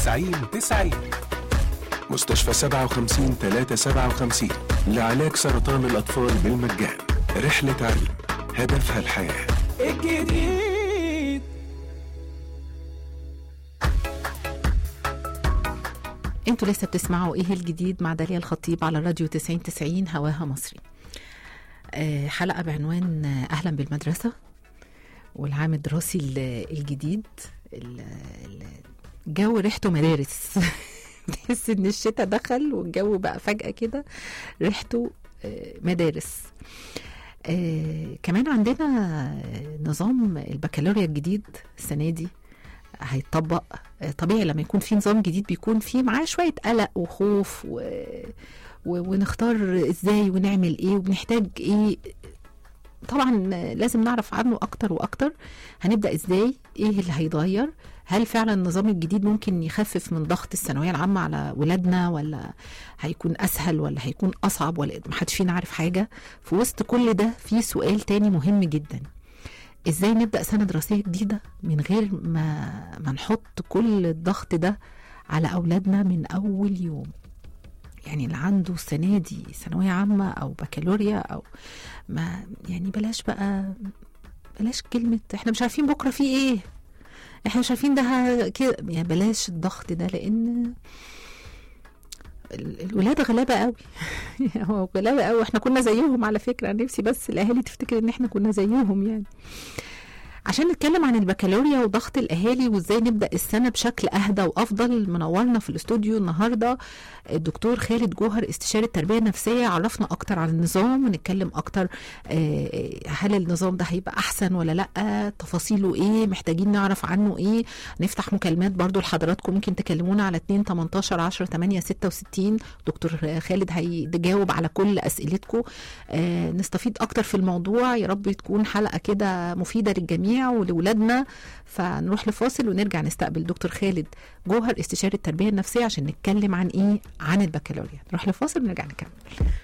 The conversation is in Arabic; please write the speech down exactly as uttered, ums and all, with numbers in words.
تسعين تسعين. مستشفى سبعة وخمسين ثلاثة سبعة وخمسين لعلاج سرطان الأطفال بالمجان. رحلة علم هدفها الحياة. الجديد. انتوا لسه بتسمعوا ايه الجديد مع داليا الخطيب على راديو تسعين تسعين هواها مصري. أه حلقة بعنوان أهلا بالمدرسة والعام الدراسي الجديد. الجو ريحته مدارس. تحس ان الشتاء دخل والجو بقى فجأة كده ريحته مدارس. آه كمان عندنا نظام البكالوريا الجديد السنة دي هيتطبق. آه طبيعي لما يكون في نظام جديد بيكون فيه معاه شوية قلق وخوف و... و... ونختار ازاي ونعمل ايه وبنحتاج ايه. طبعا لازم نعرف عنه اكتر واكتر. هنبدأ ازاي؟ ايه اللي هيتغير؟ هل فعلا النظام الجديد ممكن يخفف من ضغط الثانوية العامة على ولادنا، ولا هيكون أسهل، ولا هيكون أصعب، ولا محدش فينا عارف حاجة؟ في وسط كل ده في سؤال تاني مهم جدا: إزاي نبدأ سنة دراسية جديدة من غير ما, ما نحط كل الضغط ده على أولادنا من أول يوم؟ يعني اللي عنده السنة دي ثانوية عامة أو بكالوريا أو ما يعني بلاش بقى بلاش كلمة احنا مش عارفين بكرة في ايه، احنا مش عارفين ده كده، يعني بلاش الضغط ده، لان الولاد غلابة قوي. هو غلابة قوي، احنا كنا زيهم على فكرة. نفسي بس الاهالي تفتكر ان احنا كنا زيهم يعني. عشان نتكلم عن البكالوريا وضغط الاهالي وازاي نبدا السنه بشكل اهدى وافضل، منورنا في الاستوديو النهارده الدكتور خالد جوهر، استشاري التربيه النفسيه. عرفنا اكتر عن النظام ونتكلم اكتر هل النظام ده هيبقى احسن ولا لا، تفاصيله ايه، محتاجين نعرف عنه ايه. نفتح مكالمات برضو لحضراتكم، ممكن تكلمونا على اتنين تمنتاشر عشرة تمانية ستة وستين. دكتور خالد هيجاوب على كل اسئلتكم، نستفيد اكتر في الموضوع. يا رب تكون حلقه كده مفيده للجميع ولولادنا. فنروح لفاصل ونرجع نستقبل دكتور خالد جوهر، استشاري التربية النفسية، عشان نتكلم عن ايه؟ عن البكالوريا. نروح لفاصل ونرجع نكمل.